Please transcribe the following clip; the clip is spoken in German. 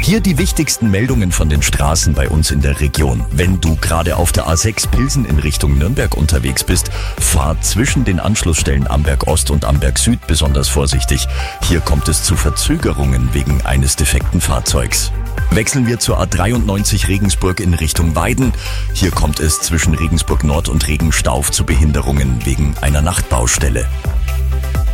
Hier die wichtigsten Meldungen von den Straßen bei uns in der Region. Wenn du gerade auf der A6 Pilsen in Richtung Nürnberg unterwegs bist, fahr zwischen den Anschlussstellen Amberg Ost und Amberg Süd besonders vorsichtig. Hier kommt es zu Verzögerungen wegen eines defekten Fahrzeugs. Wechseln wir zur A93 Regensburg in Richtung Weiden. Hier kommt es zwischen Regensburg Nord und Regenstauf zu Behinderungen wegen einer Nachtbaustelle.